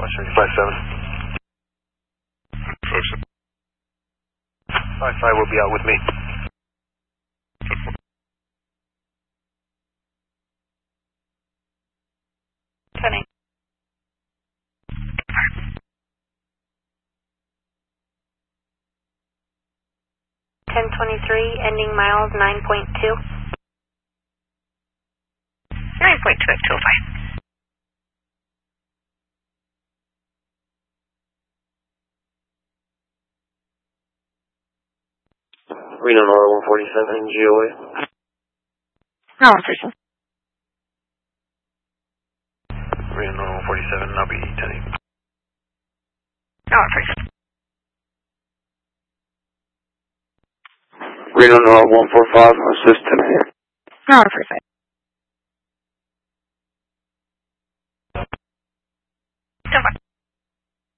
57. 55 will be out with me. 10-8. 1023, ending miles 9.2. 9.2 at 205. Reno Nora 147, GOA. No, 147. Reno Nora 147, I'll be 10-8. No, 147. Reno Nora 145, assist 10-8. No, 145.